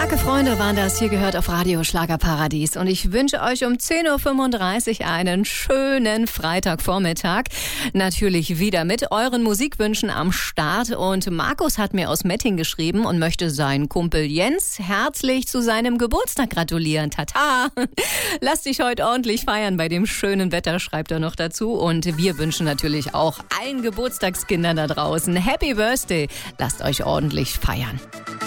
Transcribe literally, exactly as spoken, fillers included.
Starke Freunde waren das, hier gehört auf Radio Schlagerparadies. Und ich wünsche euch um zehn Uhr fünfunddreißig einen schönen Freitagvormittag. Natürlich wieder mit euren Musikwünschen am Start. Und Markus hat mir aus Mettingen geschrieben und möchte seinen Kumpel Jens herzlich zu seinem Geburtstag gratulieren. Tata! Lass dich heute ordentlich feiern bei dem schönen Wetter, schreibt er noch dazu. Und wir wünschen natürlich auch allen Geburtstagskindern da draußen Happy Birthday. Lasst euch ordentlich feiern.